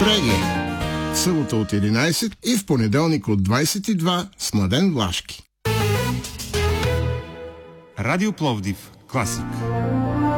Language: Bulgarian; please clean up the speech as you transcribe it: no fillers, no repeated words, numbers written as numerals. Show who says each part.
Speaker 1: Бреге. Събота от 11 и в понеделник от 22 с Младен Влашки.
Speaker 2: Радио Пловдив. Класик.